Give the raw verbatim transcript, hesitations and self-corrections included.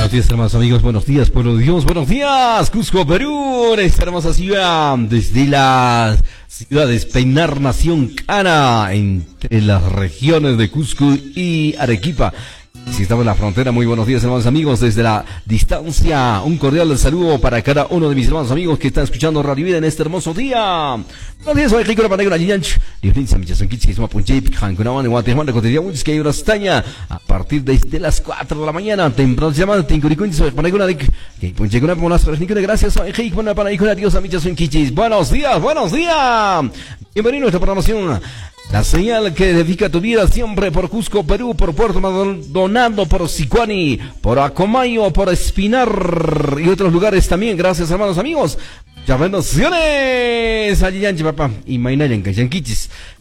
Buenos días, hermanos amigos, buenos días, pueblo de Dios, buenos días, Cusco, Perú, en esta hermosa ciudad, desde la ciudad de Peinar, Nación Cana, entre las regiones de Cusco y Arequipa. Si estamos en la frontera, muy buenos días, hermanos amigos, desde la distancia, un cordial saludo para cada uno de mis hermanos amigos que están escuchando Radio Vida en este hermoso día. Buenos días, soy Rico, la pantalla, a partir de las cuatro de la mañana, temprano se llama, gracias, soy Rico, buenos días, buenos días, bienvenido a nuestra programación. La señal que dedica tu vida siempre por Cusco, Perú, por Puerto Maldonado, por Sicuani, por Acomayo, por Espinar y otros lugares también. Gracias, hermanos amigos. Ya bendiciones. Allí, papá. Y Mainayan, Cayanquichis.